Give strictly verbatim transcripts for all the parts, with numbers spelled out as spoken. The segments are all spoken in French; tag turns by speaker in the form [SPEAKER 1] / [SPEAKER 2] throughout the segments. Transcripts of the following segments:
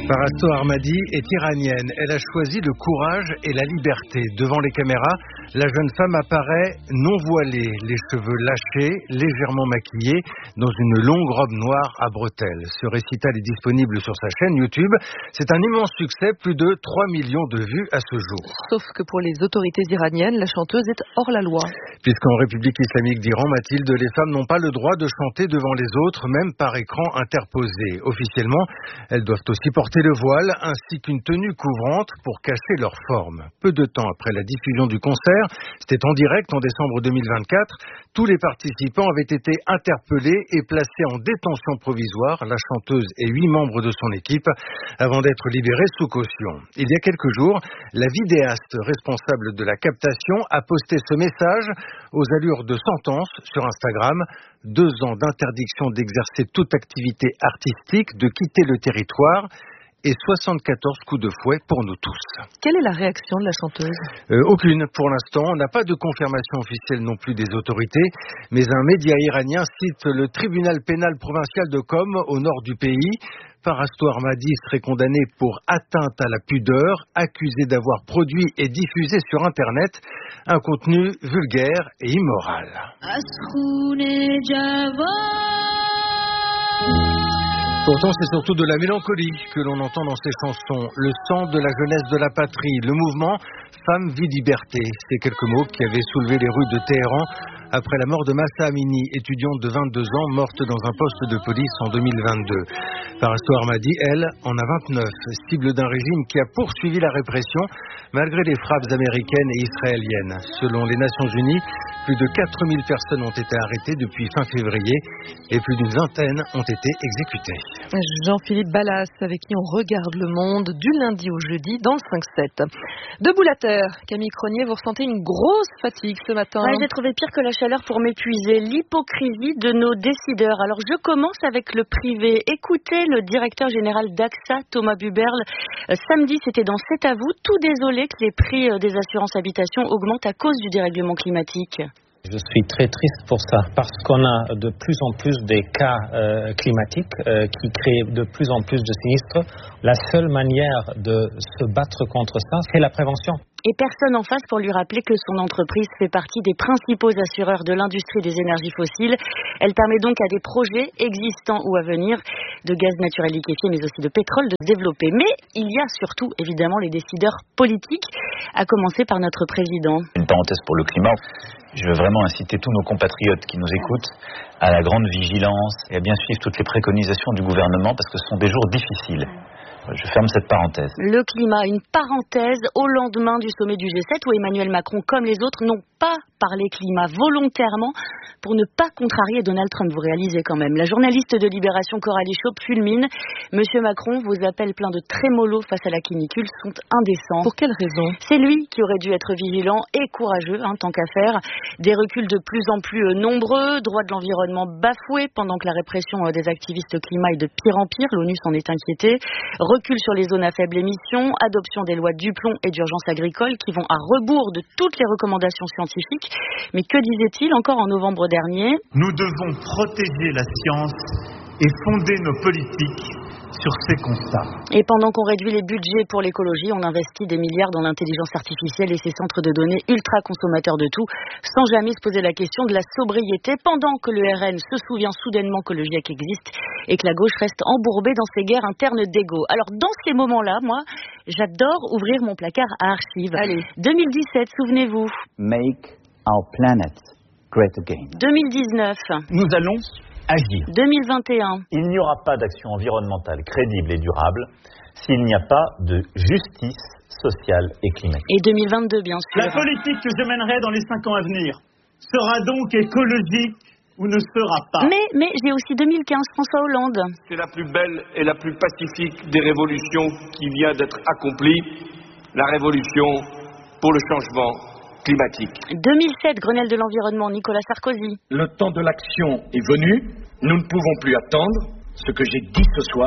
[SPEAKER 1] Parasto Armadi est iranienne. Elle a choisi le courage et la liberté. Devant les caméras, la jeune femme apparaît non voilée, les cheveux lâchés, légèrement maquillée, dans une longue robe noire à bretelles. Ce récital est disponible sur sa chaîne YouTube. C'est un immense succès, plus de trois millions de vues à ce jour.
[SPEAKER 2] Sauf que pour les autorités iraniennes, la chanteuse est hors la loi.
[SPEAKER 1] Puisqu'en République islamique d'Iran, Mathilde, les femmes n'ont pas le droit de chanter devant les autres, même par écran interposé. Officiellement, elles doivent aussi porter le voile ainsi qu'une tenue couvrante pour cacher leur forme. Peu de temps après la diffusion du concert, c'était en direct en décembre deux mille vingt-quatre, tous les participants avaient été interpellés et placés en détention provisoire, la chanteuse et huit membres de son équipe, avant d'être libérés sous caution. Il y a quelques jours, la vidéaste responsable de la captation a posté ce message aux allures de sentence sur Instagram. Deux ans d'interdiction d'exercer toute activité artistique, de quitter le territoire et soixante-quatorze coups de fouet pour nous tous.
[SPEAKER 2] Quelle est la réaction de la chanteuse ?
[SPEAKER 1] euh, Aucune pour l'instant. On n'a pas de confirmation officielle non plus des autorités, mais un média iranien cite le tribunal pénal provincial de Qom au nord du pays. Parasto Armadi serait condamné pour atteinte à la pudeur, accusé d'avoir produit et diffusé sur Internet un contenu vulgaire et immoral. Pourtant, c'est surtout de la mélancolie que l'on entend dans ces chansons. Le sang de la jeunesse de la patrie, le mouvement Femmes, Vie, Liberté. Ces quelques mots qui avaient soulevé les rues de Téhéran après la mort de Mahsa Amini, étudiante de vingt-deux ans, morte dans un poste de police en deux mille vingt-deux. Parasto Armadi, elle, en a vingt-neuf, cible d'un régime qui a poursuivi la répression malgré les frappes américaines et israéliennes. Selon les Nations Unies, plus de quatre mille personnes ont été arrêtées depuis fin février et plus d'une vingtaine ont été exécutées.
[SPEAKER 2] Jean-Philippe Ballas, avec qui on regarde le monde du lundi au jeudi dans le cinq sept. Debout la terre, Camille Cronier, vous ressentez une grosse fatigue ce matin.
[SPEAKER 3] Ouais, j'ai trouvé pire que la chaleur pour m'épuiser, l'hypocrisie de nos décideurs. Alors je commence avec le privé. Écoutez le directeur général d'A X A, Thomas Buberl. Euh, samedi, c'était dans C'est à vous, tout désolé que les prix euh, des assurances habitation augmentent à cause du dérèglement climatique.
[SPEAKER 4] Je suis très triste pour ça, parce qu'on a de plus en plus des cas euh, climatiques euh, qui créent de plus en plus de sinistres. La seule manière de se battre contre ça, c'est la prévention.
[SPEAKER 3] Et personne en face pour lui rappeler que son entreprise fait partie des principaux assureurs de l'industrie des énergies fossiles. Elle permet donc à des projets existants ou à venir de gaz naturel liquéfié, mais aussi de pétrole, de se développer. Mais il y a surtout, évidemment, les décideurs politiques, à commencer par notre président.
[SPEAKER 5] Une parenthèse pour le climat. Je veux vraiment inciter tous nos compatriotes qui nous écoutent à la grande vigilance et à bien suivre toutes les préconisations du gouvernement parce que ce sont des jours difficiles. Je ferme cette parenthèse.
[SPEAKER 3] Le climat, une parenthèse au lendemain du sommet du G sept où Emmanuel Macron, comme les autres, n'ont pas parlé climat volontairement pour ne pas contrarier Donald Trump. Vous réalisez quand même. La journaliste de Libération Coralie Chaup fulmine. Monsieur Macron, vos appels pleins de trémolo face à la canicule sont indécents.
[SPEAKER 2] Pour quelle raison ?
[SPEAKER 3] C'est lui qui aurait dû être vigilant et courageux, hein, tant qu'à faire. Des reculs de plus en plus nombreux, droit de l'environnement bafoué pendant que la répression des activistes climat est de pire en pire. L'ONU s'en est inquiétée. Recul sur les zones à faible émission, adoption des lois Duplon et d'urgence agricole qui vont à rebours de toutes les recommandations scientifiques. Mais que disait-il encore en novembre dernier ?
[SPEAKER 6] Nous devons protéger la science et fonder nos politiques sur ces constats.
[SPEAKER 3] Et pendant qu'on réduit les budgets pour l'écologie, on investit des milliards dans l'intelligence artificielle et ses centres de données ultra consommateurs de tout, sans jamais se poser la question de la sobriété, pendant que le R N se souvient soudainement que le GIEC existe et que la gauche reste embourbée dans ses guerres internes d'ego. Alors dans ces moments-là, moi, j'adore ouvrir mon placard à archives.
[SPEAKER 2] Allez.
[SPEAKER 3] deux mille dix-sept, souvenez-vous.
[SPEAKER 7] Make our planet great again.
[SPEAKER 3] deux mille dix-neuf.
[SPEAKER 5] Nous allons agir.
[SPEAKER 3] deux mille vingt et un.
[SPEAKER 5] Il n'y aura pas d'action environnementale crédible et durable s'il n'y a pas de justice sociale et climatique.
[SPEAKER 3] Et deux mille vingt-deux, bien sûr.
[SPEAKER 6] La politique que je mènerai dans les cinq ans à venir sera donc écologique ou ne sera pas.
[SPEAKER 3] Mais, mais j'ai aussi deux mille quinze, François Hollande.
[SPEAKER 8] C'est la plus belle et la plus pacifique des révolutions qui vient d'être accomplie, la révolution pour le changement climatique.
[SPEAKER 3] deux mille sept, Grenelle de l'environnement, Nicolas Sarkozy.
[SPEAKER 9] Le temps de l'action est venu. Nous ne pouvons plus attendre. Ce que j'ai dit ce soir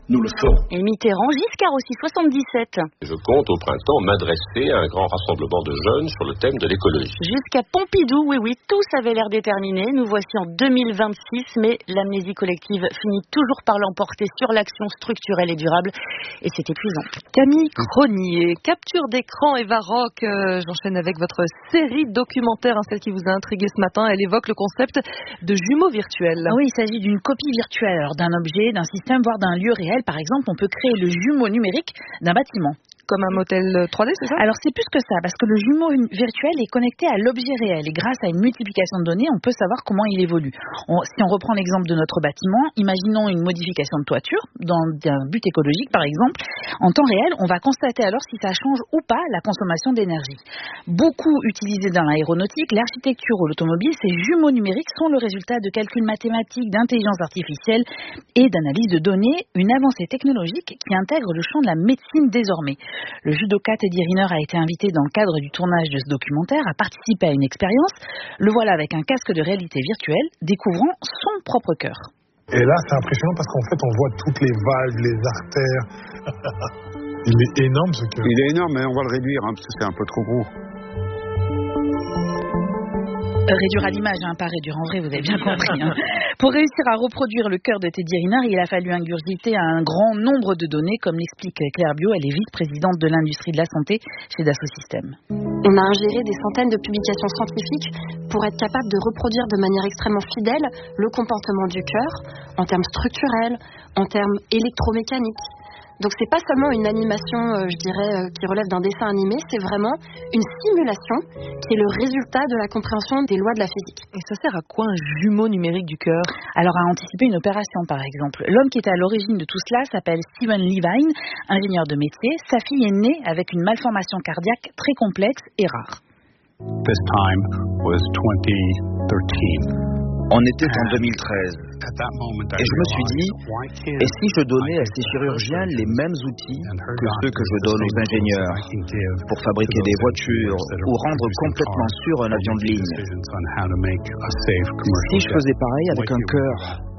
[SPEAKER 9] nous le ferons.
[SPEAKER 3] Et Mitterrand, Giscard aussi, soixante-dix-sept.
[SPEAKER 10] Je compte au printemps m'adresser à un grand rassemblement de jeunes sur le thème de l'écologie.
[SPEAKER 3] Jusqu'à Pompidou, oui, oui, tous avaient l'air déterminés. Nous voici en deux mille vingt-six, mais l'amnésie collective finit toujours par l'emporter sur l'action structurelle et durable. Et c'est épuisant.
[SPEAKER 2] Camille Cronier, capture d'écran Eva Rock. Euh, j'enchaîne avec votre série documentaire, hein, celle qui vous a intrigué ce matin. Elle évoque le concept de jumeaux virtuels.
[SPEAKER 11] Ah oui, il s'agit d'une copie virtuelle alors, d'un objet, d'un système, voire d'un lieu réel. Par exemple, on peut créer le jumeau numérique d'un bâtiment.
[SPEAKER 2] Comme un motel trois D, c'est ça?
[SPEAKER 11] Alors c'est plus que ça, parce que le jumeau virtuel est connecté à l'objet réel et grâce à une multiplication de données, on peut savoir comment il évolue. On, si on reprend l'exemple de notre bâtiment, imaginons une modification de toiture, dans un but écologique par exemple, en temps réel, on va constater alors si ça change ou pas la consommation d'énergie. Beaucoup utilisés dans l'aéronautique, l'architecture ou l'automobile, ces jumeaux numériques sont le résultat de calculs mathématiques, d'intelligence artificielle et d'analyse de données, une avancée technologique qui intègre le champ de la médecine désormais. Le judoka Teddy Riner a été invité dans le cadre du tournage de ce documentaire à participer à une expérience. Le voilà avec un casque de réalité virtuelle, découvrant son propre cœur.
[SPEAKER 12] Et là, c'est impressionnant parce qu'en fait, on voit toutes les valves, les artères. Il est énorme ce cœur.
[SPEAKER 13] Il est énorme, mais on va le réduire hein, parce que c'est un peu trop gros.
[SPEAKER 11] Réduire à l'image, hein, pas réduire en vrai, vous avez bien compris. Hein. Pour réussir à reproduire le cœur de Teddy Riner, il a fallu ingurgiter un grand nombre de données, comme l'explique Claire Bio, elle est vice-présidente de l'industrie de la santé chez Dassault Systèmes.
[SPEAKER 14] On a ingéré des centaines de publications scientifiques pour être capable de reproduire de manière extrêmement fidèle le comportement du cœur en termes structurels, en termes électromécaniques. Donc c'est pas seulement une animation, euh, je dirais, euh, qui relève d'un dessin animé, c'est vraiment une simulation qui est le résultat de la compréhension des lois de la physique.
[SPEAKER 2] Et ça sert à quoi un jumeau numérique du cœur?
[SPEAKER 11] Alors à anticiper une opération par exemple. L'homme qui était à l'origine de tout cela s'appelle Steven Levine, ingénieur de métier. Sa fille est née avec une malformation cardiaque très complexe et rare.
[SPEAKER 13] This time was twenty thirteen.
[SPEAKER 15] On était en deux mille treize et je me suis dit, et si je donnais à ces chirurgiens les mêmes outils que ceux que je donne aux ingénieurs pour fabriquer des voitures ou rendre complètement sûr un avion de ligne? Si je faisais pareil avec un cœur?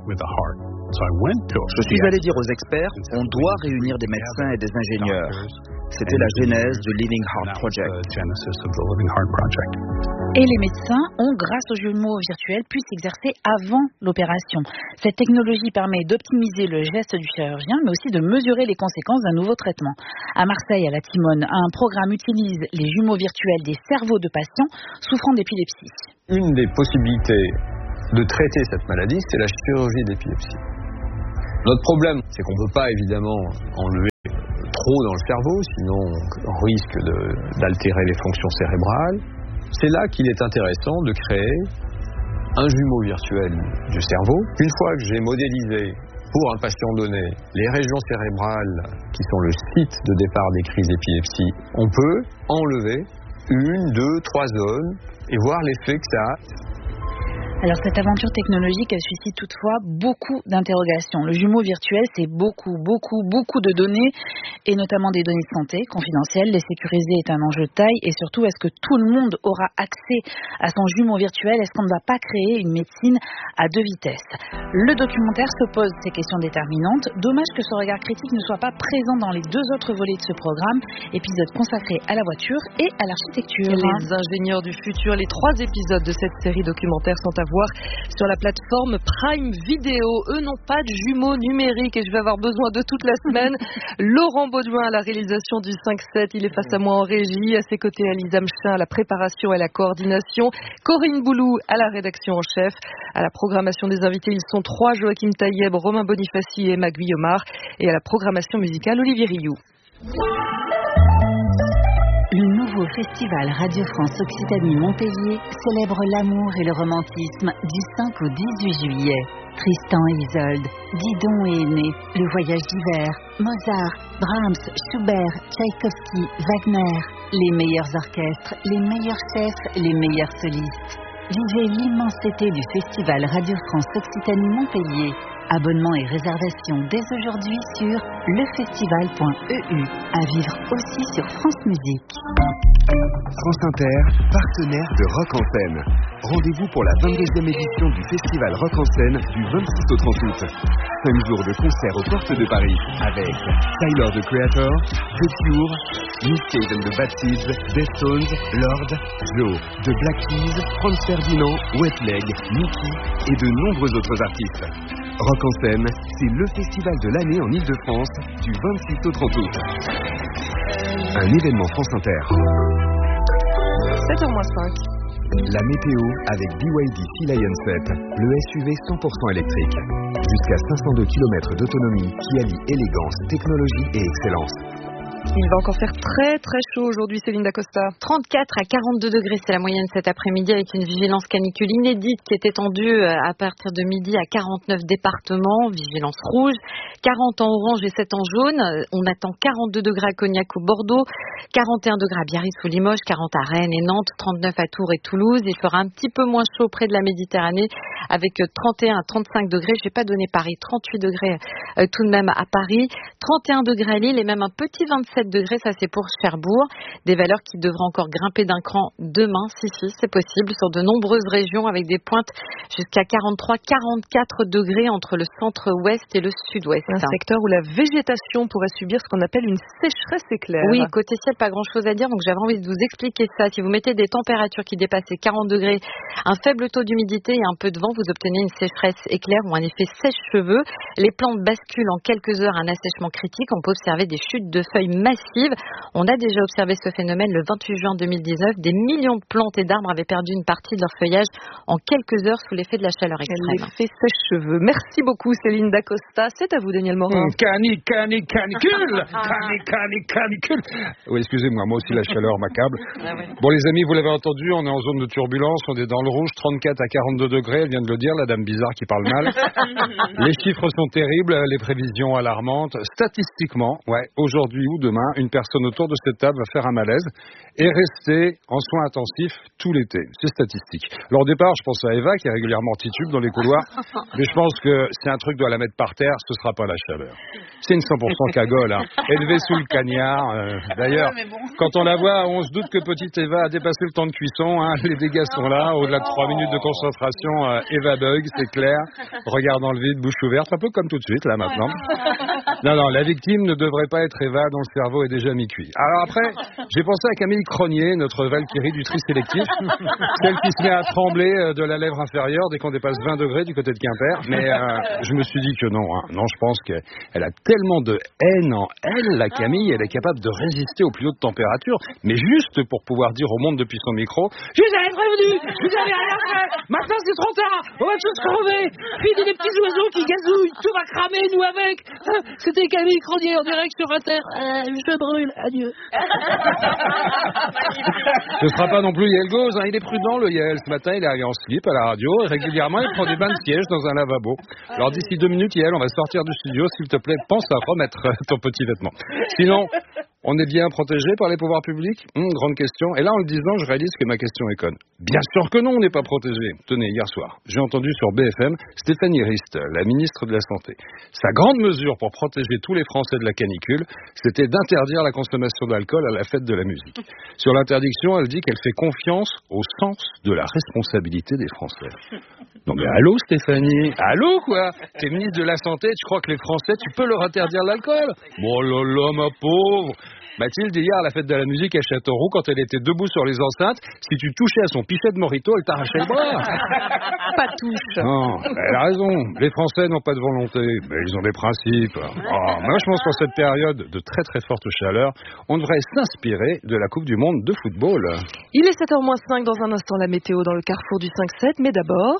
[SPEAKER 15] Je suis allé dire aux experts, on doit réunir des médecins et des ingénieurs. C'était la genèse du Living Heart Project.
[SPEAKER 11] Et les médecins ont, grâce aux jumeaux virtuels, pu s'exercer avant l'opération. Cette technologie permet d'optimiser le geste du chirurgien, mais aussi de mesurer les conséquences d'un nouveau traitement. À Marseille, à la Timone, un programme utilise les jumeaux virtuels des cerveaux de patients souffrant d'épilepsie.
[SPEAKER 16] Une des possibilités de traiter cette maladie, c'est la chirurgie d'épilepsie. Notre problème, c'est qu'on ne peut pas évidemment enlever trop dans le cerveau, sinon on risque de, d'altérer les fonctions cérébrales. C'est là qu'il est intéressant de créer un jumeau virtuel du cerveau. Une fois que j'ai modélisé pour un patient donné les régions cérébrales qui sont le site de départ des crises d'épilepsie, on peut enlever une, deux, trois zones et voir l'effet que ça a.
[SPEAKER 11] Alors cette aventure technologique, elle suscite toutefois beaucoup d'interrogations. Le jumeau virtuel, c'est beaucoup, beaucoup, beaucoup de données, et notamment des données de santé confidentielles. Les sécuriser est un enjeu de taille, et surtout, est-ce que tout le monde aura accès à son jumeau virtuel? Est-ce qu'on ne va pas créer une médecine à deux vitesses? Le documentaire se pose ces questions déterminantes. Dommage que ce regard critique ne soit pas présent dans les deux autres volets de ce programme, épisode consacré à la voiture et à l'architecture.
[SPEAKER 2] Les ingénieurs du futur, les trois épisodes de cette série documentaire sont à voir sur la plateforme Prime Video. Eux n'ont pas de jumeaux numériques et je vais avoir besoin de toute la semaine. Laurent Baudouin à la réalisation du cinq sept, il est face à moi en régie. À ses côtés, Alisa Mchin à la préparation et la coordination. Corinne Boulou à la rédaction en chef. À la programmation des invités, ils sont trois: Joachim Taïeb, Romain Bonifaci et Emma Guillemard. Et à la programmation musicale, Olivier Rioux.
[SPEAKER 17] Le nouveau festival Radio France Occitanie-Montpellier célèbre l'amour et le romantisme du cinq au dix-huit juillet. Tristan et Isolde, Didon et Aîné, Le Voyage d'hiver, Mozart, Brahms, Schubert, Tchaïkovski, Wagner. Les meilleurs orchestres, les meilleurs chefs, les meilleurs solistes. Vivez l'immensité du festival Radio France Occitanie-Montpellier. Abonnement et réservation dès aujourd'hui sur lefestival point e u. À vivre aussi sur France Musique.
[SPEAKER 9] France Inter, partenaire de Rock en scène. Rendez-vous pour la vingt-deuxième édition du festival Rock en scène du vingt-six au trente août. Cinq jours de concerts aux portes de Paris avec Tyler, the Creator, The Cure, Nick Cave and the Bad Seeds, Deftones, Lorde, Joe, The Black Keys, Franz Ferdinand, Wet Leg, Mickey et de nombreux autres artistes. Rock en scène, c'est le festival de l'année en Ile-de-France du vingt-six au trente août. Un événement France Inter.
[SPEAKER 2] sept heures moins cinq.
[SPEAKER 9] La météo avec B Y D Sea Lion sept, le S U V cent pour cent électrique. Jusqu'à cinq cent deux kilomètres d'autonomie qui allie élégance, technologie et excellence.
[SPEAKER 2] Il va encore faire très très chaud aujourd'hui, Céline Dacosta.
[SPEAKER 3] trente-quatre à quarante-deux degrés, c'est la moyenne cet après-midi avec une vigilance canicule inédite qui est étendue à partir de midi à quarante-neuf départements, vigilance rouge, quarante en orange et sept en jaune. On attend quarante-deux degrés à Cognac ou Bordeaux, quarante et un degrés à Biarritz ou Limoges, quarante à Rennes et Nantes, trente-neuf à Tours et Toulouse. Il fera un petit peu moins chaud près de la Méditerranée avec trente et un à trente-cinq degrés. Je n'ai pas donné Paris, trente-huit degrés euh, tout de même à Paris, trente et un degrés à Lille et même un petit vingt-sept degrés, ça c'est pour Cherbourg. Des valeurs qui devraient encore grimper d'un cran demain, si si, c'est possible, sur de nombreuses régions avec des pointes jusqu'à quarante-trois à quarante-quatre degrés entre le centre-ouest et le sud-ouest.
[SPEAKER 2] Un secteur où la végétation pourrait subir ce qu'on appelle une sécheresse éclair.
[SPEAKER 3] Oui, côté ciel, pas grand-chose à dire, donc j'avais envie de vous expliquer ça. Si vous mettez des températures qui dépassent les quarante degrés, un faible taux d'humidité et un peu de vent, vous obtenez une sécheresse éclair ou un effet sèche-cheveux. Les plantes basculent en quelques heures un assèchement critique. On peut observer des chutes de feuilles massives. On a déjà observé ce phénomène le vingt-huit juin deux mille dix-neuf. Des millions de plantes et d'arbres avaient perdu une partie de leur feuillage en quelques heures sous l'effet de la chaleur extrême.
[SPEAKER 2] L'effet sèche-cheveux. Merci beaucoup Céline Dacosta. C'est à vous Daniel Morin.
[SPEAKER 16] Mmh, cani, cani, canicule Cani, cani, canicule Oui, excusez-moi, moi aussi la chaleur m'accable. Ah oui. Bon les amis, vous l'avez entendu, on est en zone de turbulence, on est dans le rouge, trente-quatre à quarante-deux degrés, elle vient de le dire, la dame bizarre qui parle mal. Les chiffres sont terribles, les prévisions alarmantes. Statistiquement, ouais, aujourd'hui ou demain, une personne autour de cette table va faire un malaise et rester en soins intensifs tout l'été. C'est statistique. Alors au départ, je pense à Eva qui est régulièrement titube dans les couloirs, mais je pense que si un truc doit la mettre par terre, ce sera pas la chaleur. C'est une cent pour cent cagole, hein. Élevée sous le cagnard. Euh, d'ailleurs, bon. Quand on la voit, on se doute que petite Eva a dépassé le temps de cuisson. Hein. Les dégâts sont là. Au-delà de trois minutes de concentration, euh, Eva bug, c'est clair. Regarde dans le vide, bouche ouverte, un peu comme tout de suite là maintenant. Non, non, la victime ne devrait pas être Eva dont le cerveau est déjà mi-cuit. Alors après, j'ai pensé à Camille Cronier, notre Valkyrie du tri sélectif, celle qui se met à trembler de la lèvre inférieure dès qu'on dépasse vingt degrés du côté de Quimper. Mais euh, je me suis dit que non, hein. Non, je pense qu'elle a tellement de haine en elle, la Camille, elle est capable de résister aux plus hautes températures, mais juste pour pouvoir dire au monde depuis son micro, je vous avais prévenu, je vous avais rien fait, maintenant c'est trop tard, on va tous crever, puis des petits oiseaux qui gazouillent, tout va cramer, nous avec. C'était Camille Cronier en direct sur Inter. Euh, je brûle, adieu. Ce sera pas non plus Yael Gauze, hein. Il est prudent le Yael. Ce matin, il est arrivé en slip à la radio et régulièrement, il prend des bains de siège dans un lavabo. Alors d'ici deux minutes, Yael, on va sortir du studio. S'il te plaît, pense à remettre ton petit vêtement. Sinon, on est bien protégé par les pouvoirs publics? hum, Grande question. Et là, en le disant, je réalise que ma question est conne. Bien sûr que non, on n'est pas protégé. Tenez, hier soir, j'ai entendu sur B F M Stéphanie Rist, la ministre de la Santé. Sa grande mesure pour protéger tous les Français de la canicule, c'était d'interdire la consommation d'alcool à la fête de la musique. Sur l'interdiction, elle dit qu'elle fait confiance au sens de la responsabilité des Français. Non mais allô Stéphanie, allô quoi? T'es ministre de la Santé, tu crois que les Français, tu peux leur interdire l'alcool? Bon là là ma pauvre. Mathilde, hier à la fête de la musique à Châteauroux, quand elle était debout sur les enceintes, si tu touchais à son pichet de Morito, elle t'arrachait le bras.
[SPEAKER 2] Pas touche.
[SPEAKER 16] Non, elle a raison. Les Français n'ont pas de volonté, mais ils ont des principes. Oh, moi, je pense qu'en cette période de très très forte chaleur, on devrait s'inspirer de la Coupe du Monde de football.
[SPEAKER 2] Il est sept heures moins cinq, dans un instant la météo dans le carrefour du cinq sept, mais d'abord...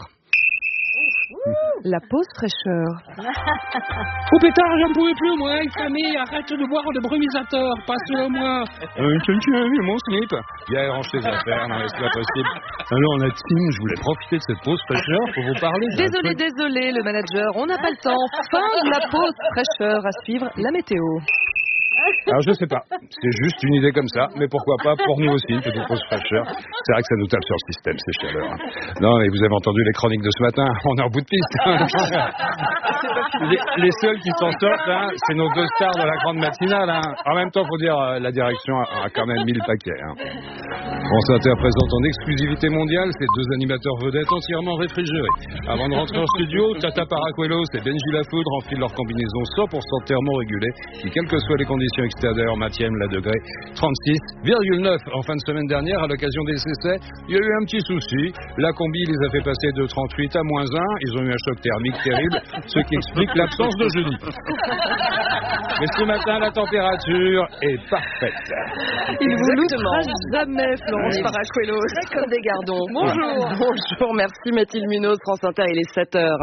[SPEAKER 2] la pause fraîcheur.
[SPEAKER 18] Oh pétard, j'en pouvais plus, moi. Camille, arrête de boire le brumisateur. Passe-le moi.
[SPEAKER 16] Euh, tu as vu mon slip? Bien, range tes affaires. Non, mais c'est pas possible. Alors, la team, je voulais profiter de cette pause fraîcheur pour vous parler.
[SPEAKER 2] Désolé, désolé, le manager. On n'a pas le temps. Fin de la pause fraîcheur. À suivre la météo.
[SPEAKER 13] Alors je sais pas, c'est juste une idée comme ça, mais pourquoi pas pour nous aussi, une petite pause fraîcheur. C'est vrai que ça nous tape sur le système, ces chaleurs. Non, mais vous avez entendu les chroniques de ce matin, on est en bout de piste. les, les seuls qui s'en sortent, hein, c'est nos deux stars de la grande matinale. Hein. En même temps, faut dire, euh, la direction a, a quand même mis le paquet. Hein. France Inter présente en exclusivité mondiale ces deux animateurs vedettes entièrement réfrigérés. Avant de rentrer en studio, Tata Paracuelos et Benji Lafoudre enfilent leur combinaison cent pour cent thermorégulée qui, quelles que soient les conditions extérieures, maintiennent la degré trente-six virgule neuf. En fin de semaine dernière, à l'occasion des essais, il y a eu un petit souci. La combi les a fait passer de trente-huit à moins un. Ils ont eu un choc thermique terrible, ce qui explique l'absence de jeudi. Mais ce matin, la température est parfaite.
[SPEAKER 2] Il vous loutera jamais, Florence Paracuelos.
[SPEAKER 3] C'est comme des gardons.
[SPEAKER 2] Bonjour.
[SPEAKER 3] Bonjour, merci Mathilde Munoz, France Inter, il est sept heures.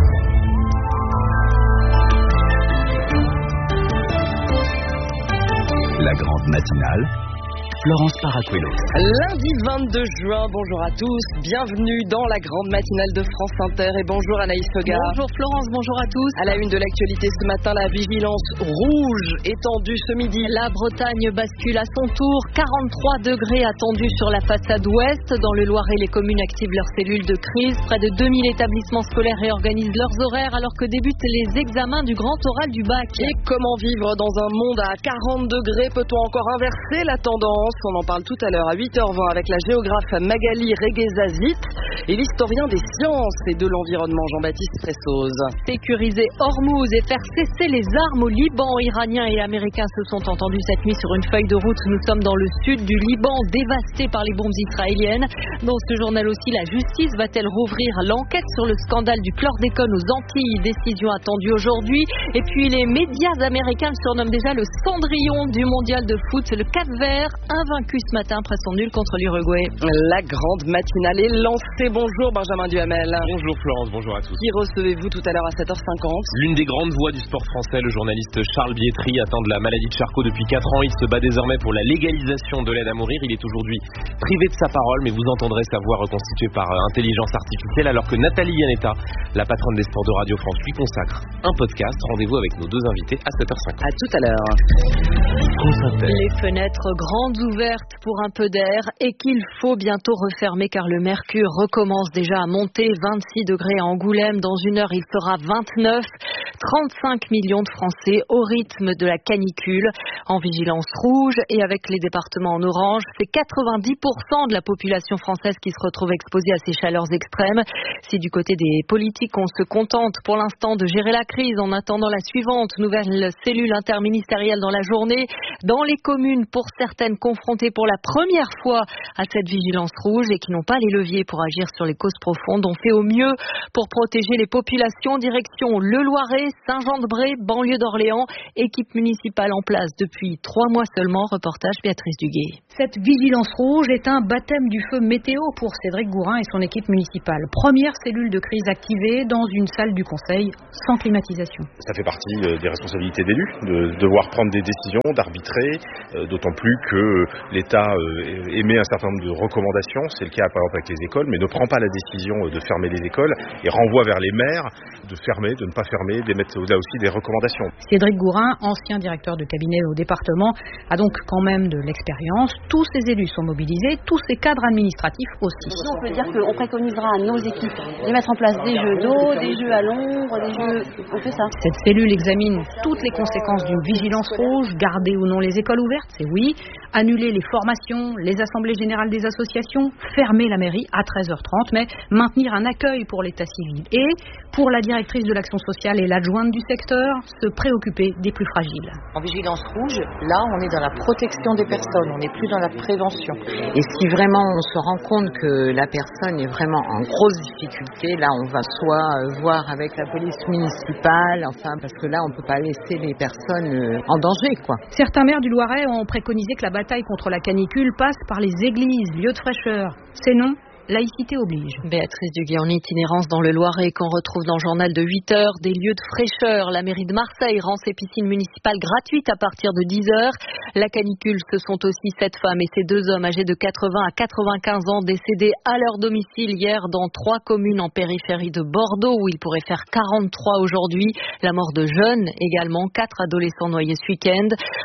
[SPEAKER 9] La grande matinale, Florence Paracuelos.
[SPEAKER 3] Lundi vingt-deux juin, bonjour à tous, bienvenue dans la grande matinale de France Inter et bonjour Anaïs Fogard.
[SPEAKER 2] Bonjour Florence, bonjour à tous.
[SPEAKER 3] À la une de l'actualité ce matin, la vigilance rouge étendue ce midi.
[SPEAKER 2] La Bretagne bascule à son tour, quarante-trois degrés attendus sur la façade ouest. Dans le Loiret, les communes activent leurs cellules de crise. Près de deux mille établissements scolaires réorganisent leurs horaires alors que débutent les examens du grand oral du bac.
[SPEAKER 3] Et comment vivre dans un monde à quarante degrés? Peut-on encore inverser la tendance? On en parle tout à l'heure à huit heures vingt avec la géographe Magali Reguezazit et l'historien des sciences et de l'environnement Jean-Baptiste Fessoz.
[SPEAKER 2] Sécuriser Hormuz et faire cesser les armes au Liban. Iraniens et Américains se sont entendus cette nuit sur une feuille de route. Nous sommes dans le sud du Liban, dévasté par les bombes israéliennes. Dans ce journal aussi, la justice va-t-elle rouvrir l'enquête sur le scandale du chlordécone aux Antilles? Décision attendue aujourd'hui. Et puis les médias américains le surnomment déjà le Cendrillon du mondial de foot. Le Cap-Vert, invaincu ce matin après son nul contre l'Uruguay.
[SPEAKER 3] La grande matinale est lancée. Bonjour Benjamin Duhamel.
[SPEAKER 19] Bonjour Florence, bonjour à tous.
[SPEAKER 3] Qui recevez-vous tout à l'heure à sept heures cinquante?
[SPEAKER 19] L'une des grandes voix du sport français, le journaliste Charles Bietri, atteint de la maladie de Charcot depuis quatre ans. Il se bat désormais pour la légalisation de l'aide à mourir. Il est aujourd'hui privé de sa parole, mais vous entendrez sa voix reconstituée par intelligence artificielle, alors que Nathalie Yanetta, la patronne des sports de Radio France, lui consacre un podcast. Rendez-vous avec nos deux invités à sept heures cinquante.
[SPEAKER 3] À tout à l'heure.
[SPEAKER 2] Les fenêtres grandes ouvertes pour un peu d'air et qu'il faut bientôt refermer car le mercure recommence déjà à monter. vingt-six degrés à Angoulême, dans une heure il fera vingt-neuf. trente-cinq millions de Français au rythme de la canicule en vigilance rouge et avec les départements en orange. C'est quatre-vingt-dix pour cent de la population française qui se retrouve exposée à ces chaleurs extrêmes. Si du côté des politiques on se contente pour l'instant de gérer la crise en attendant la suivante nouvelle cellule interministérielle dans la journée, dans les communes pour certaines confrontées pour la première fois à cette vigilance rouge et qui n'ont pas les leviers pour agir sur les causes profondes, on fait au mieux pour protéger les populations. Direction le Loiret, Saint-Jean-de-Bray, banlieue d'Orléans, équipe municipale en place depuis trois mois seulement. Reportage Béatrice Duguay.
[SPEAKER 20] Cette vigilance rouge est un baptême du feu météo pour Cédric Gourin et son équipe municipale. Première cellule de crise activée dans une salle du conseil sans climatisation.
[SPEAKER 21] Ça fait partie des responsabilités d'élus, de devoir prendre des décisions, d'arbitrer, d'autant plus que l'État émet un certain nombre de recommandations. C'est le cas par exemple avec les écoles, mais ne prend pas la décision de fermer les écoles et renvoie vers les maires de fermer, de ne pas fermer, d'émettre là aussi des recommandations.
[SPEAKER 20] Cédric Gourin, ancien directeur de cabinet au département, a donc quand même de l'expérience. Tous ces élus sont mobilisés, tous ces cadres administratifs aussi.
[SPEAKER 22] Si on peut dire qu'on préconisera à nos équipes de mettre en place des jeux d'eau, des jeux à l'ombre, des jeux... On fait ça.
[SPEAKER 20] Cette cellule examine toutes les conséquences d'une vigilance rouge, garder ou non les écoles ouvertes, c'est oui, annuler les formations, les assemblées générales des associations, fermer la mairie à treize heures trente, mais maintenir un accueil pour l'état civil. Et, pour la directrice de l'action sociale et l'adjointe du secteur, se préoccuper des plus fragiles.
[SPEAKER 23] En vigilance rouge, là, on est dans la protection des personnes, on n'est plus dans la prévention. Et si vraiment on se rend compte que la personne est vraiment en grosse difficulté, là, on va soit voir avec la police municipale, enfin, parce que là, on ne peut pas laisser les personnes en danger, quoi.
[SPEAKER 20] Certains maires du Loiret ont préconisé que la bataille contre la canicule passe par les églises, lieux de fraîcheur. C'est non. Laïcité oblige.
[SPEAKER 2] Béatrice Duguay en itinérance dans le Loiret qu'on retrouve dans le journal de huit heures. Des lieux de fraîcheur. La mairie de Marseille rend ses piscines municipales gratuites à partir de dix heures. La canicule, ce sont aussi cette femme et ces deux hommes âgés de quatre-vingts à quatre-vingt-quinze ans décédés à leur domicile hier dans trois communes en périphérie de Bordeaux où il pourrait faire quarante-trois aujourd'hui. La mort de jeunes également. Quatre adolescents noyés ce week-end.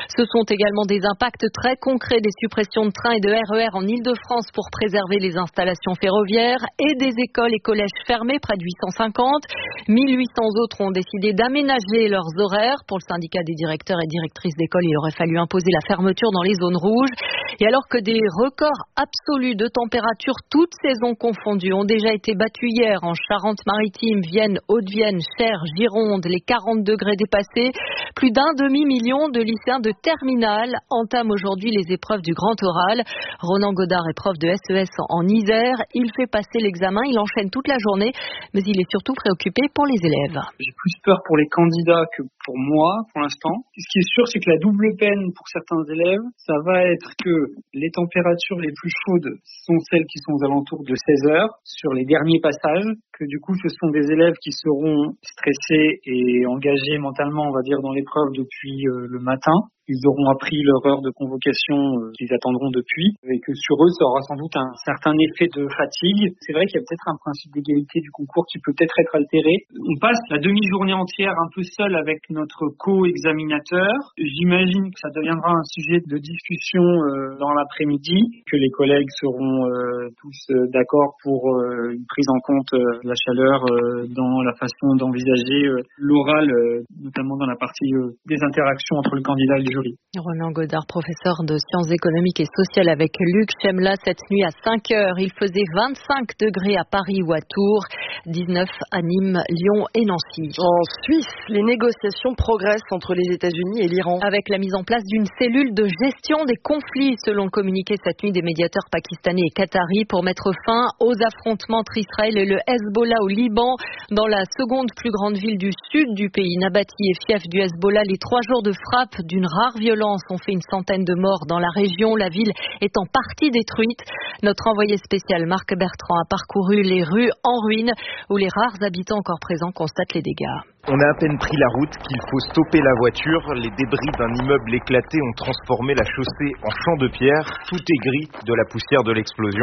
[SPEAKER 2] Ce sont également des impacts très concrets des suppressions de trains et de R E R en Île-de-France pour préserver les installations ferroviaires et des écoles et collèges fermés, près de huit cent cinquante. mille huit cents autres ont décidé d'aménager leurs horaires. Pour le syndicat des directeurs et directrices d'école, il aurait fallu imposer la fermeture dans les zones rouges. Et alors que des records absolus de température, toutes saisons confondues, ont déjà été battus hier en Charente-Maritime, Vienne, Haute-Vienne, Cher, Gironde, les quarante degrés dépassés, plus d'un demi-million de lycéens de terminale entament aujourd'hui les épreuves du grand oral. Ronan Godard est prof de S E S en Isère. Il fait passer l'examen, il enchaîne toute la journée, mais il est surtout préoccupé pour les élèves.
[SPEAKER 1] J'ai plus peur pour les candidats que pour moi, pour l'instant. Ce qui est sûr, c'est que la double peine pour certains élèves, ça va être que les températures les plus chaudes sont celles qui sont aux alentours de seize heures sur les derniers passages, que du coup, ce sont des élèves qui seront stressés et engagés mentalement, on va dire, dans l'épreuve depuis euh, le matin. Ils auront appris leur heure de convocation euh, qu'ils attendront depuis, et que sur eux, ça aura sans doute un certain effet de fatigue. C'est vrai qu'il y a peut-être un principe d'égalité du concours qui peut peut-être être altéré. On passe la demi-journée entière un peu seul avec notre co-examinateur. J'imagine que ça deviendra un sujet de discussion euh, dans l'après-midi, que les collègues seront euh, tous euh, d'accord pour euh, une prise en compte euh, de la chaleur euh, dans la façon d'envisager euh, l'oral, euh, notamment dans la partie euh, des interactions entre le candidat et le jury.
[SPEAKER 2] Ronan Godard, professeur de sciences économiques et sociales avec Luc Chemla. Cette nuit à cinq heures, il faisait vingt-cinq degrés à Paris ou à Tours, dix-neuf à Nîmes, Lyon et Nancy.
[SPEAKER 4] En Suisse, les négociations progressent entre les États-Unis et l'Iran.
[SPEAKER 2] Avec la mise en place d'une cellule de gestion des conflits, selon le communiqué cette nuit des médiateurs pakistanais et qataris, pour mettre fin aux affrontements entre Israël et le Hezbollah au Liban. Dans la seconde plus grande ville du sud du pays, Nabati est fief du Hezbollah. Les trois jours de frappe d'une rare violence ont fait une centaine de morts dans la région, la ville est en partie détruite. Notre envoyé spécial Marc Bertrand a parcouru les rues en ruine où les rares habitants encore présents constatent les dégâts.
[SPEAKER 7] On a à peine pris la route qu'il faut stopper la voiture. Les débris d'un immeuble éclaté ont transformé la chaussée en champ de pierre. Tout est gris de la poussière de l'explosion.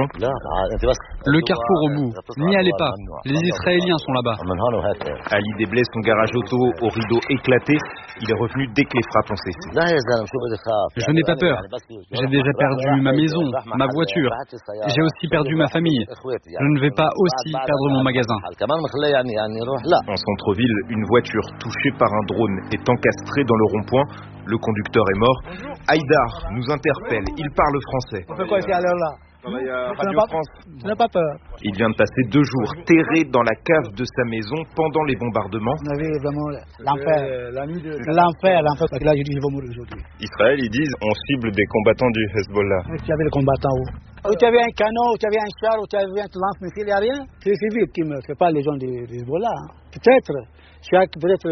[SPEAKER 24] Le carrefour au bout. N'y allez pas. Les Israéliens sont là-bas.
[SPEAKER 7] Ali déblait son garage auto au rideau éclaté. Il est revenu dès que les frappes ont cessé.
[SPEAKER 24] Je n'ai pas peur. J'ai déjà perdu ma maison, ma voiture. J'ai aussi perdu ma famille. Je ne vais pas aussi perdre mon magasin.
[SPEAKER 7] En centre-ville, une voiture touchée par un drone est encastrée dans le rond-point. Le conducteur est mort. Haïdar nous interpelle. Il parle français.
[SPEAKER 25] On fait quoi ici à l'heure là?
[SPEAKER 7] Radio France.
[SPEAKER 25] Je n'ai pas peur.
[SPEAKER 7] Il vient de passer deux jours terré dans la cave de sa maison pendant les bombardements.
[SPEAKER 25] On avait vraiment l'enfer. L'enfer, l'enfer. Là, je dis, je vais mourir aujourd'hui.
[SPEAKER 21] Israël, ils disent, on cible des combattants du Hezbollah.
[SPEAKER 25] Tu avais les combattants où? Où tu avais un canon, où tu avais un char, où tu avais un lance-missile, il n'y a rien. C'est les civils qui meurent, ce n'est pas les gens du Hezbollah. Hein. Peut-être, peut-être,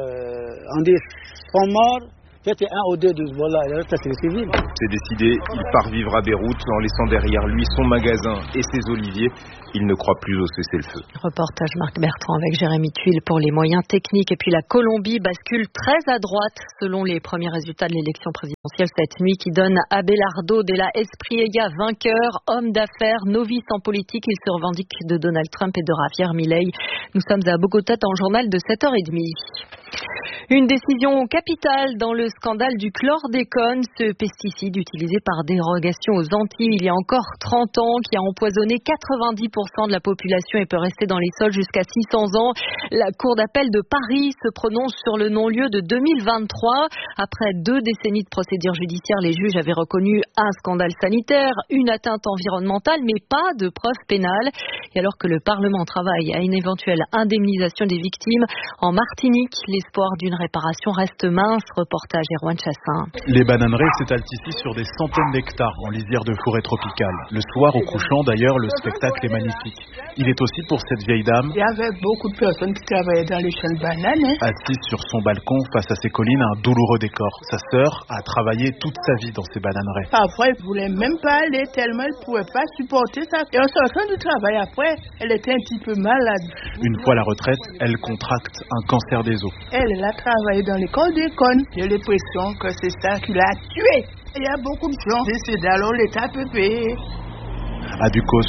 [SPEAKER 25] euh, on dit, sont morts. Peut-être un ou deux de Hezbollah, et le reste, c'est les civils.
[SPEAKER 7] C'est décidé, il part vivre à Beyrouth en laissant derrière lui son magasin et ses oliviers. Il ne croit plus au cessez-le-feu.
[SPEAKER 2] Reportage Marc Bertrand avec Jérémy Tuile pour les moyens techniques. Et puis la Colombie bascule très à droite selon les premiers résultats de l'élection présidentielle cette nuit qui donne Abelardo de la Espriella vainqueur, homme d'affaires, novice en politique. Il se revendique de Donald Trump et de Javier Milei. Nous sommes à Bogota dans le journal de sept heures trente. Une décision capitale dans le scandale du chlordécone, ce pesticide utilisé par dérogation aux Antilles il y a encore trente ans, qui a empoisonné quatre-vingt-dix pour cent de la population et peut rester dans les sols jusqu'à six cents ans. La Cour d'appel de Paris se prononce sur le non-lieu de deux mille vingt-trois. Après deux décennies de procédures judiciaires, les juges avaient reconnu un scandale sanitaire, une atteinte environnementale, mais pas de preuves pénales. Et alors que le Parlement travaille à une éventuelle indemnisation des victimes, en Martinique, l'espoir d'une réparation reste mince. Reportage Erwan Chassin.
[SPEAKER 26] Les bananeraies s'étalent ici sur des centaines d'hectares en lisière de forêt tropicale. Le soir, au couchant d'ailleurs, le spectacle est magnifique. Il est aussi pour cette vieille dame.
[SPEAKER 27] Il y avait beaucoup de personnes qui travaillaient dans les champs de bananes. Hein.
[SPEAKER 26] Assise sur son balcon face à ses collines, un douloureux décor. Sa sœur a travaillé toute sa vie dans ces bananeraies.
[SPEAKER 27] Parfois, elle ne voulait même pas aller tellement elle ne pouvait pas supporter ça. Et en sortant du travail après, elle était un petit peu malade.
[SPEAKER 26] Une fois à la retraite, elle contracte un cancer des os.
[SPEAKER 27] Elle, elle a travaillé dans l'école d'école. J'ai l'impression que c'est ça qui l'a tuée. Il y a beaucoup de gens décédés, alors l'État peut payer.
[SPEAKER 26] À Ducos,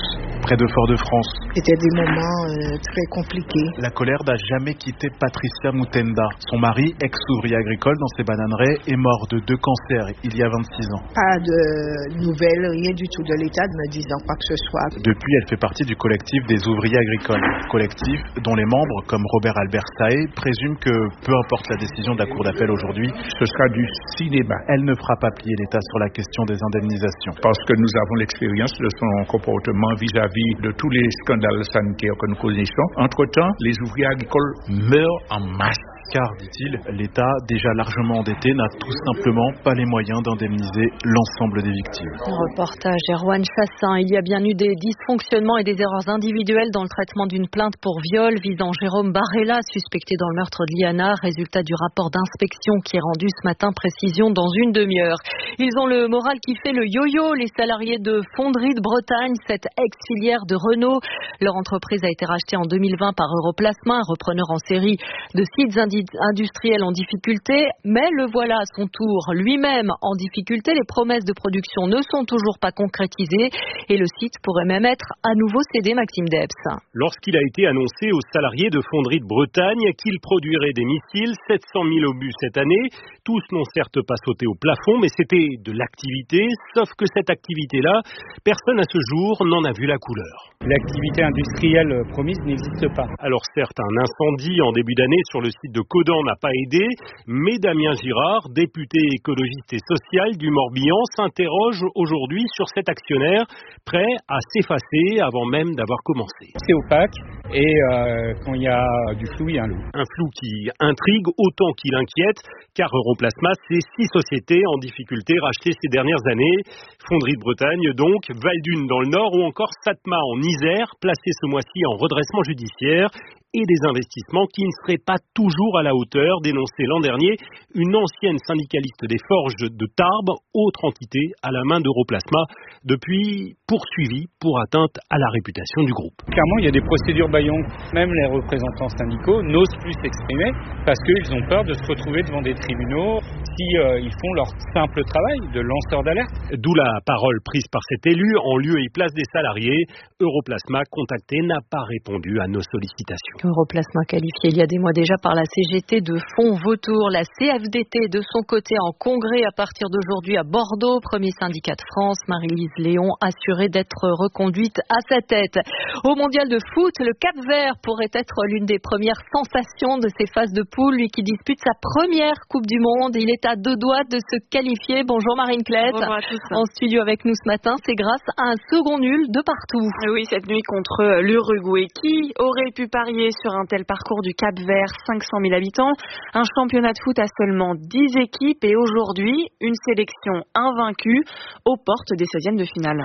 [SPEAKER 26] près de Fort-de-France.
[SPEAKER 5] C'était des moments euh, très compliqués.
[SPEAKER 26] La colère n'a jamais quitté Patricia Mutenda. Son mari, ex-ouvrier agricole dans ses bananeraies, est mort de deux cancers il y a vingt-six ans.
[SPEAKER 5] Pas de nouvelles, rien du tout de l'État me disant quoi que ce soit.
[SPEAKER 26] Depuis, elle fait partie du collectif des ouvriers agricoles. Collectif dont les membres, comme Robert Albert Saé, présument que peu importe la décision de la Cour d'appel aujourd'hui, ce sera du cinéma. Elle ne fera pas plier l'État sur la question des indemnisations.
[SPEAKER 6] Parce que nous avons l'expérience de son comportement vis-à-vis de tous les scandales sanitaires que nous connaissons. Entre-temps, les ouvriers agricoles meurent en masse.
[SPEAKER 26] Car, dit-il, l'État, déjà largement endetté, n'a tout simplement pas les moyens d'indemniser l'ensemble des victimes.
[SPEAKER 2] Reportage Erwan Chassin. Il y a bien eu des dysfonctionnements et des erreurs individuelles dans le traitement d'une plainte pour viol visant Jérôme Barella, suspecté dans le meurtre de Liana. Résultat du rapport d'inspection qui est rendu ce matin. Précision dans une demi-heure. Ils ont le moral qui fait le yo-yo, les salariés de Fonderie de Bretagne, cette ex-filière de Renault. Leur entreprise a été rachetée en deux mille vingt par Europlasma, un repreneur en série de sites individuels industriel en difficulté, mais le voilà à son tour lui-même en difficulté. Les promesses de production ne sont toujours pas concrétisées et le site pourrait même être à nouveau cédé. Maxime Debs.
[SPEAKER 8] Lorsqu'il a été annoncé aux salariés de Fonderie de Bretagne qu'il produirait des missiles, sept cent mille obus cette année, tous n'ont certes pas sauté au plafond, mais c'était de l'activité, sauf que cette activité-là, personne à ce jour n'en a vu la couleur.
[SPEAKER 10] L'activité industrielle promise n'existe pas.
[SPEAKER 8] Alors certes, un incendie en début d'année sur le site de Codan n'a pas aidé, mais Damien Girard, député écologiste et social du Morbihan, s'interroge aujourd'hui sur cet actionnaire prêt à s'effacer avant même d'avoir commencé.
[SPEAKER 10] C'est opaque et euh, quand il y a du flou, il y a un loup.
[SPEAKER 8] Un flou qui intrigue autant qu'il inquiète, car Europlasma, c'est six sociétés en difficulté rachetées ces dernières années. Fonderie de Bretagne donc, Valdune dans le Nord ou encore Satma en Isère, placé ce mois-ci en redressement judiciaire. Et des investissements qui ne seraient pas toujours à la hauteur, dénonçait l'an dernier une ancienne syndicaliste des Forges de Tarbes, autre entité à la main d'Europlasma, depuis poursuivie pour atteinte à la réputation du groupe.
[SPEAKER 10] Clairement, il y a des procédures bâillons. Même les représentants syndicaux n'osent plus s'exprimer parce qu'ils ont peur de se retrouver devant des tribunaux si euh, ils font leur simple travail de lanceur d'alerte.
[SPEAKER 8] D'où la parole prise par cet élu en lieu et place des salariés. Europlasma, contacté, n'a pas répondu à nos sollicitations.
[SPEAKER 2] Europlasma qualifié il y a des mois déjà par la C G T de fonds vautours. La C F D T de son côté en congrès à partir d'aujourd'hui à Bordeaux, premier syndicat de France. Marie-Lise Léon assurée d'être reconduite à sa tête. Au mondial de foot, le Cap-Vert pourrait être l'une des premières sensations de ces phases de poule. Lui qui dispute sa première Coupe du Monde, il est à deux doigts de se qualifier. Bonjour Marine Klett.
[SPEAKER 12] Bonjour à tous.
[SPEAKER 2] En studio avec nous ce matin, c'est grâce à un second nul de partout.
[SPEAKER 12] Oui, cette nuit contre l'Uruguay. Qui aurait pu parier sur un tel parcours du Cap-Vert, cinq cent mille habitants, un championnat de foot à seulement dix équipes et aujourd'hui, une sélection invaincue aux portes des seizièmes de finale.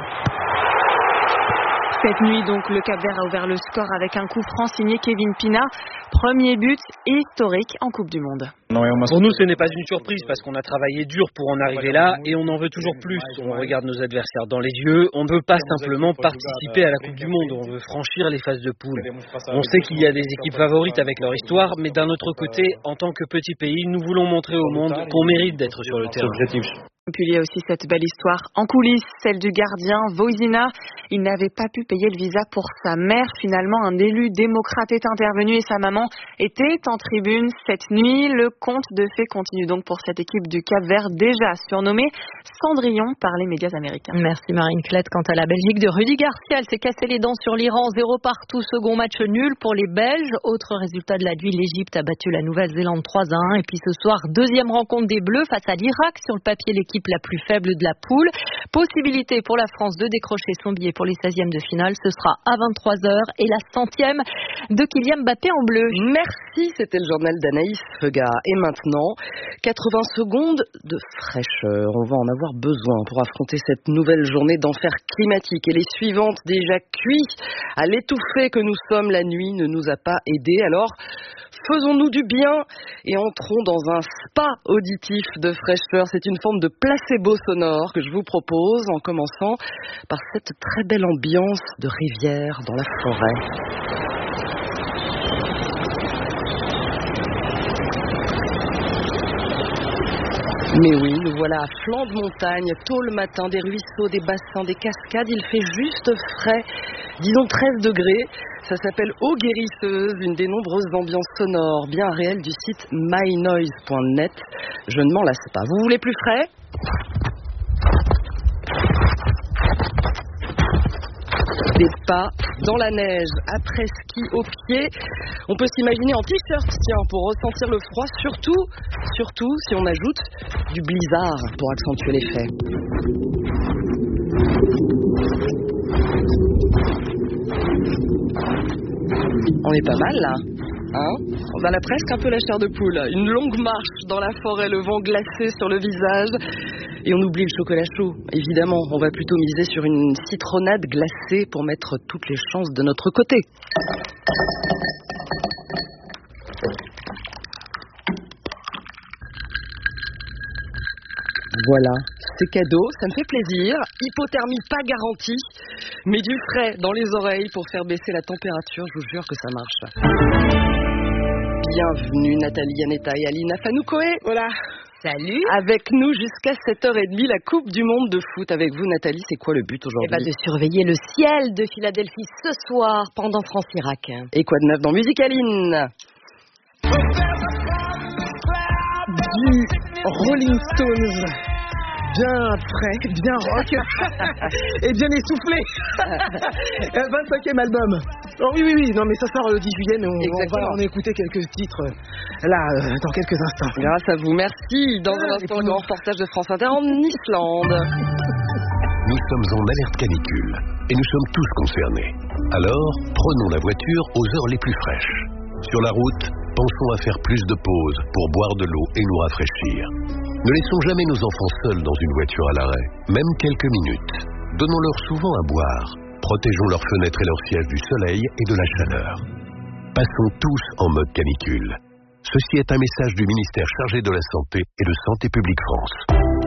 [SPEAKER 12] Cette nuit, donc, le Cap-Vert a ouvert le score avec un coup franc signé Kevin Pina. Premier but historique en Coupe du Monde.
[SPEAKER 14] Pour nous, ce n'est pas une surprise parce qu'on a travaillé dur pour en arriver là et on en veut toujours plus. On regarde nos adversaires dans les yeux. On ne veut pas simplement participer à la Coupe du Monde. On veut franchir les phases de poule. On sait qu'il y a des équipes favorites avec leur histoire, mais d'un autre côté, en tant que petit pays, nous voulons montrer au monde qu'on mérite d'être sur le terrain.
[SPEAKER 12] Et puis il y a aussi cette belle histoire en coulisses, celle du gardien Voisina. Il n'avait pas pu payer le visa pour sa mère. Finalement, un élu démocrate est intervenu et sa maman était en tribune cette nuit. Le conte de fées continue donc pour cette équipe du Cap-Vert, déjà surnommée Cendrillon par les médias américains.
[SPEAKER 2] Merci Marine Klett. Quant à la Belgique de Rudy Garcia, elle s'est cassé les dents sur l'Iran, zéro partout, second match nul pour les Belges. Autre résultat de la nuit, l'Égypte a battu la Nouvelle-Zélande trois à un. Et puis ce soir, deuxième rencontre des Bleus face à l'Irak, sur le papier l'équipe la plus faible de la poule. Possibilité pour la France de décrocher son billet pour les seizièmes de finale. Ce sera à vingt-trois heures et la centième de Kylian Mbappé en bleu.
[SPEAKER 4] Merci, c'était le journal d'Anaïs Fega. Et maintenant, quatre-vingts secondes de fraîcheur. On va en avoir besoin pour affronter cette nouvelle journée d'enfer climatique. Et les suivantes, déjà cuits à l'étouffée que nous sommes la nuit, ne nous a pas aidés. Alors, faisons-nous du bien et entrons dans un spa auditif de fraîcheur. C'est une forme de placebo sonore que je vous propose en commençant par cette très belle ambiance de rivière dans la forêt. Mais oui, nous voilà à flanc de montagne, tôt le matin, des ruisseaux, des bassins, des cascades, il fait juste frais, disons treize degrés. Ça s'appelle Eau guérisseuse, une des nombreuses ambiances sonores bien réelles du site my noise point net. Je ne m'en lasse pas. Vous voulez plus frais ? Des pas dans la neige, après ski au pied. On peut s'imaginer en t-shirt, tiens, pour ressentir le froid, surtout, surtout si on ajoute du blizzard pour accentuer l'effet. On est pas mal là, hein ? On a là presque un peu la chair de poule. Une longue marche dans la forêt, le vent glacé sur le visage. Et on oublie le chocolat chaud. Évidemment, on va plutôt miser sur une citronnade glacée pour mettre toutes les chances de notre côté. Voilà, c'est cadeau, ça me fait plaisir. Hypothermie pas garantie, mais du frais dans les oreilles pour faire baisser la température, je vous jure que ça marche. Bienvenue Nathalie Yanetta et Alina Fanoukoé. Voilà. Salut. Avec nous jusqu'à sept heures trente, la Coupe du Monde de foot. Avec vous Nathalie, c'est quoi le but aujourd'hui ?
[SPEAKER 2] Eh ben, de surveiller le ciel de Philadelphie ce soir pendant France-Irak.
[SPEAKER 4] Et quoi de neuf dans Musicaline ? Du Rolling Stones. Bien frais, bien rock et bien essoufflé. vingt-cinquième album. Oh oui, oui, oui, non mais ça sort le dix juillet, mais on, on va en écouter quelques titres là, euh, dans quelques instants. Grâce à vous, merci. Dans un instant, le reportage de France Inter en Islande.
[SPEAKER 9] Nous sommes en alerte canicule et nous sommes tous concernés. Alors, prenons la voiture aux heures les plus fraîches. Sur la route, pensons à faire plus de pauses pour boire de l'eau et nous rafraîchir. Ne laissons jamais nos enfants seuls dans une voiture à l'arrêt, même quelques minutes. Donnons-leur souvent à boire. Protégeons leurs fenêtres et leurs sièges du soleil et de la chaleur. Passons tous en mode canicule. Ceci est un message du ministère chargé de la Santé et de Santé publique France.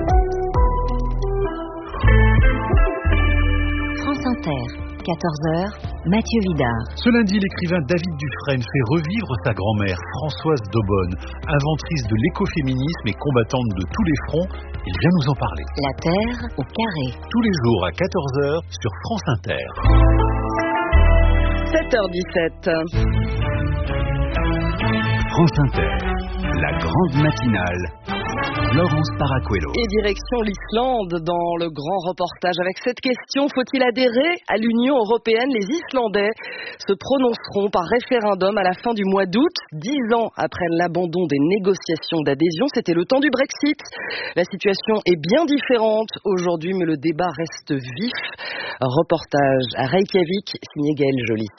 [SPEAKER 11] France Inter, quatorze heures, Mathieu Vidard.
[SPEAKER 13] Ce lundi, l'écrivain David Dufresne fait revivre sa grand-mère, Françoise d'Aubonne, inventrice de l'écoféminisme et combattante de tous les fronts. Il vient nous en parler.
[SPEAKER 11] La Terre au carré.
[SPEAKER 13] Tous les jours à quatorze heures sur France Inter.
[SPEAKER 4] sept heures dix-sept.
[SPEAKER 13] France Inter, la grande matinale. Laurence Paracuello.
[SPEAKER 4] Et direction l'Islande dans le grand reportage avec cette question: faut-il adhérer à l'Union européenne ? Les Islandais se prononceront par référendum à la fin du mois d'août, dix ans après l'abandon des négociations d'adhésion. C'était le temps du Brexit. La situation est bien différente aujourd'hui, mais le débat reste vif. Reportage à Reykjavik, signé Gaël Joly.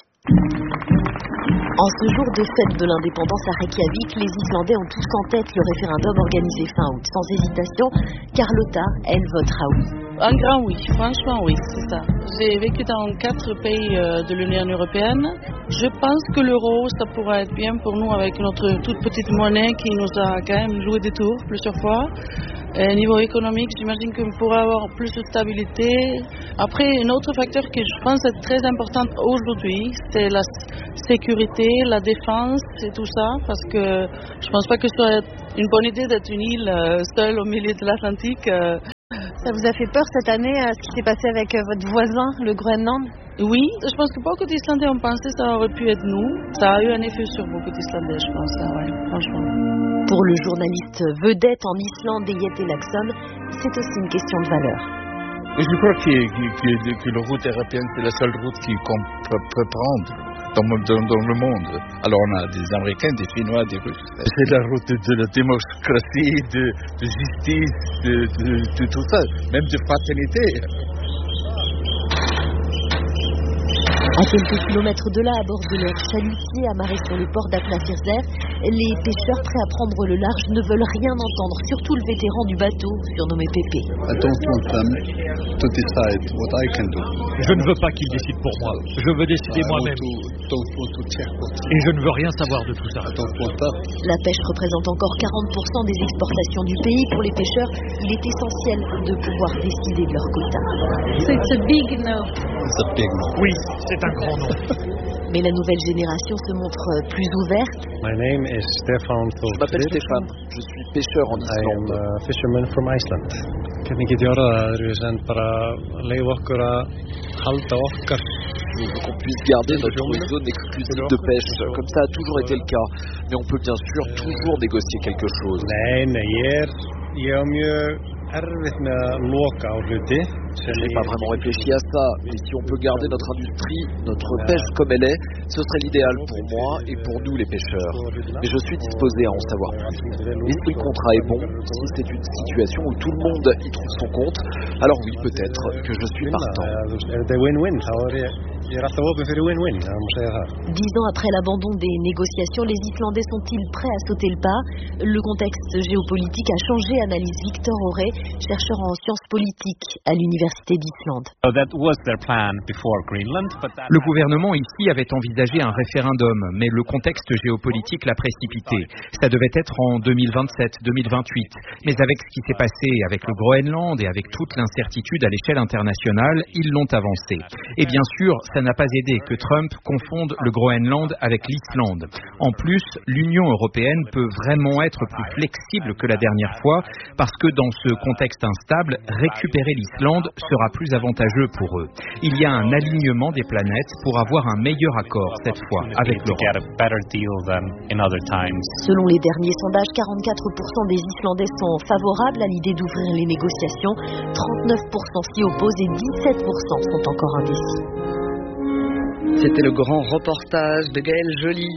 [SPEAKER 11] En ce jour de fête de l'indépendance à Reykjavik, les Islandais ont tous en tête le référendum organisé fin août. Sans hésitation, Carlotta, elle, votera oui.
[SPEAKER 15] Un grand oui, franchement oui, c'est ça. J'ai vécu dans quatre pays de l'Union européenne. Je pense que l'euro, ça pourrait être bien pour nous avec notre toute petite monnaie qui nous a quand même joué des tours plusieurs fois. Et niveau économique, j'imagine qu'on pourrait avoir plus de stabilité. Après, un autre facteur que je pense être très important aujourd'hui, c'est la sécurité, la défense et tout ça, parce que je pense pas que ce soit une bonne idée d'être une île seule au milieu de l'Atlantique.
[SPEAKER 2] Ça vous a fait peur cette année, ce qui s'est passé avec votre voisin, le Groenland ?
[SPEAKER 15] Oui, je pense que beaucoup d'Islandais ont pensé que ça aurait pu être nous. Ça a eu un effet sur beaucoup d'Islandais, je pense, ouais, franchement.
[SPEAKER 11] Pour le journaliste vedette en Islande, Yete Laxon, c'est aussi une question de valeur.
[SPEAKER 16] Je crois que, que, que la route européenne, c'est la seule route qu'on peut, peut prendre dans, dans, dans le monde. Alors on a des Américains, des Chinois, des Russes. C'est la route de la démocratie, de, de justice, de, de, de tout ça, même de fraternité.
[SPEAKER 11] À quelques kilomètres de là, à bord de leur chalutier amarré sur le port d'Aknafjörður, les pêcheurs prêts à prendre le large ne veulent rien entendre, surtout le vétéran du bateau, surnommé Pépé.
[SPEAKER 17] I don't want them to decide what I can do.
[SPEAKER 13] Je ne veux pas qu'ils décident pour moi. Je veux décider
[SPEAKER 17] I
[SPEAKER 13] moi-même.
[SPEAKER 17] Want to, don't want to check what
[SPEAKER 13] Et je ne veux rien savoir de tout ça.
[SPEAKER 17] I don't want that.
[SPEAKER 11] La pêche représente encore quarante pour cent des exportations du pays. Pour les pêcheurs, il est essentiel de pouvoir décider de leur quota.
[SPEAKER 15] C'est a big no.
[SPEAKER 17] It's a big no.
[SPEAKER 13] Oui, c'est un grand non.
[SPEAKER 11] Mais la nouvelle génération se montre plus ouverte.
[SPEAKER 1] My name is Stefan.
[SPEAKER 3] Je m'appelle Stéphane, je suis pêcheur en Islande.
[SPEAKER 1] I am a fisherman from Iceland. Hvernig get ég orðað það öðruvísi en bara leyfa okkur að halda okkar.
[SPEAKER 3] Je veux qu'on puisse garder notre zone exclusive de pêche, comme ça a toujours été le cas. Mais on peut bien sûr toujours négocier quelque chose.
[SPEAKER 1] Nei, nei, ég er, ég er mjög erfitt með að loka á hluti.
[SPEAKER 3] Je n'ai pas vraiment réfléchi à ça, mais si on peut garder notre industrie, notre pêche comme elle est, ce serait l'idéal pour moi et pour nous les pêcheurs. Mais je suis disposé à en savoir plus. Et si le contrat est bon, si c'est une situation où tout le monde y trouve son compte, alors oui, peut-être que je suis partant.
[SPEAKER 11] Dix ans après l'abandon des négociations, les Islandais sont-ils prêts à sauter le pas? Le contexte géopolitique a changé, analyse Victor Auré, chercheur en sciences politiques à l'Université d'Islande.
[SPEAKER 18] Le gouvernement ici avait envisagé un référendum, mais le contexte géopolitique l'a précipité. Ça devait être en deux mille vingt-sept deux mille vingt-huit. Mais avec ce qui s'est passé avec le Groenland et avec toute l'incertitude à l'échelle internationale, ils l'ont avancé. Et bien sûr, ça n'a pas aidé que Trump confonde le Groenland avec l'Islande. En plus, l'Union européenne peut vraiment être plus flexible que la dernière fois, parce que dans ce contexte instable, récupérer l'Islande sera plus avantageux pour eux. Il y a un alignement des planètes pour avoir un meilleur accord cette fois avec l'Europe.
[SPEAKER 11] Selon les derniers sondages, quarante-quatre pour cent des Islandais sont favorables à l'idée d'ouvrir les négociations, trente-neuf pour cent s'y opposent et dix-sept pour cent sont encore indécis.
[SPEAKER 4] C'était le grand reportage de Gaël Joly.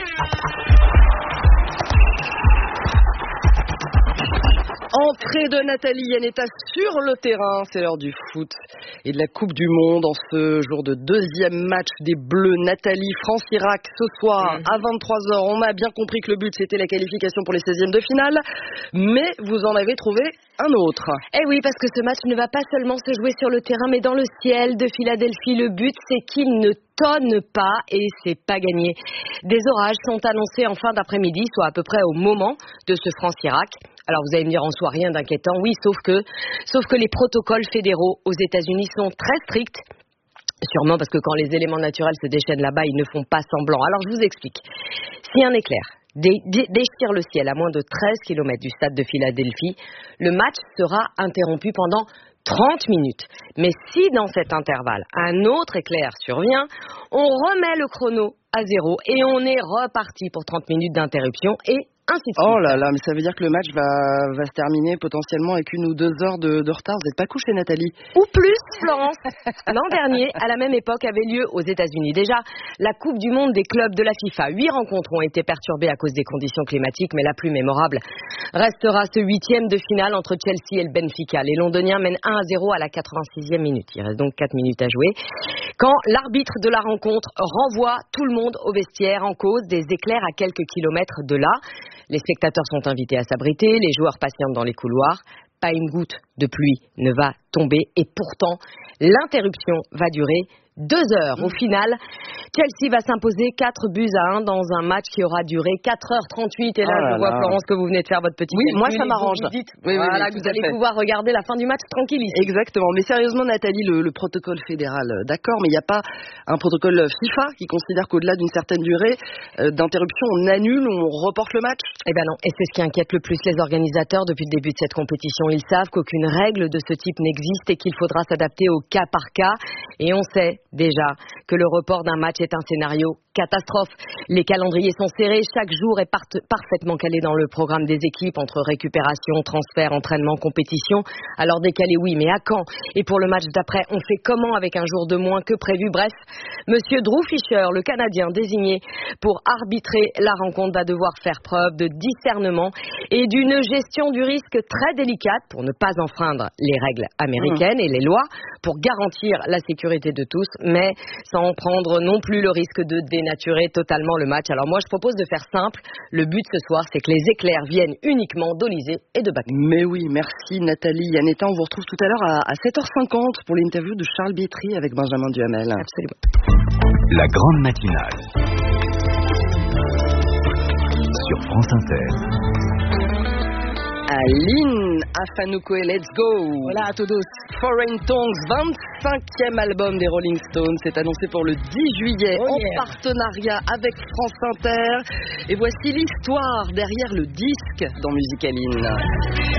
[SPEAKER 4] Entrée de Nathalie Yanetta sur le terrain, c'est l'heure du foot et de la Coupe du Monde en ce jour de deuxième match des Bleus. Nathalie, France-Irak ce soir à vingt-trois heures. On a bien compris que le but c'était la qualification pour les seizièmes de finale, mais vous en avez trouvé un autre.
[SPEAKER 19] Eh oui, parce que ce match ne va pas seulement se jouer sur le terrain, mais dans le ciel de Philadelphie. Le but c'est qu'il ne tonne pas et c'est pas gagné. Des orages sont annoncés en fin d'après-midi, soit à peu près au moment de ce France-Irak. Alors vous allez me dire en soi rien d'inquiétant, oui, sauf que, sauf que les protocoles fédéraux aux États-Unis sont très stricts. Sûrement parce que quand les éléments naturels se déchaînent là-bas, ils ne font pas semblant. Alors je vous explique. Si un éclair dé- dé- déchire le ciel à moins de treize kilomètres du stade de Philadelphie, le match sera interrompu pendant trente minutes. Mais si dans cet intervalle, un autre éclair survient, on remet le chrono à zéro et on est reparti pour trente minutes d'interruption et ainsi de suite.
[SPEAKER 4] Oh là là, mais ça veut dire que le match va, va se terminer potentiellement avec une ou deux heures de, de retard. Vous n'êtes pas couchée, Nathalie?
[SPEAKER 19] Ou plus, Florence. L'an dernier, à la même époque, avait lieu aux États-Unis. Déjà, la Coupe du Monde des clubs de la FIFA. Huit rencontres ont été perturbées à cause des conditions climatiques, mais la plus mémorable restera ce huitième de finale entre Chelsea et le Benfica. Les Londoniens mènent un à zéro à la quatre-vingt-sixième minute. Il reste donc quatre minutes à jouer. Quand l'arbitre de la rencontre renvoie tout le monde au vestiaire en cause des éclairs à quelques kilomètres de là. Les spectateurs sont invités à s'abriter, les joueurs patientent dans les couloirs. Pas une goutte de pluie ne va tomber et pourtant, l'interruption va durer deux heures. Au final, Chelsea va s'imposer quatre buts à un dans un match qui aura duré quatre heures trente-huit. Et là,
[SPEAKER 4] oh là
[SPEAKER 19] je vois,
[SPEAKER 4] là.
[SPEAKER 19] Florence, que vous venez de faire votre petit
[SPEAKER 4] Oui,
[SPEAKER 19] calcul.
[SPEAKER 4] moi, ça m'arrange.
[SPEAKER 19] Vous, vous dites,
[SPEAKER 4] oui, oui,
[SPEAKER 19] voilà,
[SPEAKER 4] oui,
[SPEAKER 19] que
[SPEAKER 4] tout
[SPEAKER 19] vous
[SPEAKER 4] à
[SPEAKER 19] allez
[SPEAKER 4] fait.
[SPEAKER 19] pouvoir regarder la fin du match tranquille ici.
[SPEAKER 4] Exactement. Mais sérieusement, Nathalie, le, le protocole fédéral, euh, d'accord, mais il n'y a pas un protocole FIFA qui considère qu'au-delà d'une certaine durée euh, d'interruption, on annule ou on reporte le match?
[SPEAKER 19] Eh ben non. Et c'est ce qui inquiète le plus les organisateurs depuis le début de cette compétition. Ils savent qu'aucune règle de ce type n'existe et qu'il faudra s'adapter au cas par cas. Et on sait déjà que le report d'un match est un scénario catastrophe. Les calendriers sont serrés, chaque jour est part- parfaitement calé dans le programme des équipes entre récupération, transfert, entraînement, compétition. Alors décalé oui, mais à quand? Et pour le match d'après, on fait comment avec un jour de moins que prévu? Bref, Monsieur Drew Fisher, le Canadien désigné pour arbitrer la rencontre, va devoir faire preuve de discernement et d'une gestion du risque très délicate pour ne pas enfreindre les règles américaines mmh. et les lois pour garantir la sécurité de tous, mais sans prendre non plus le risque de dénaturer totalement le match. Alors moi, je propose de faire simple. Le but ce soir, c'est que les éclairs viennent uniquement d'Olysée et de Bakou.
[SPEAKER 4] Mais oui, merci Nathalie. Yanetta, on vous retrouve tout à l'heure à, à sept heures cinquante pour l'interview de Charles Bietri avec Benjamin Duhamel.
[SPEAKER 19] Absolument.
[SPEAKER 20] La grande matinale sur France Inter.
[SPEAKER 4] Aline Afanoukoé, let's go.
[SPEAKER 5] Voilà à todos.
[SPEAKER 4] Foreign Tongues, vingt-cinquième album des Rolling Stones, c'est annoncé pour le dix juillet
[SPEAKER 5] oh
[SPEAKER 4] en
[SPEAKER 5] yeah.
[SPEAKER 4] partenariat avec France Inter. Et voici l'histoire derrière le disque dans Musicaline.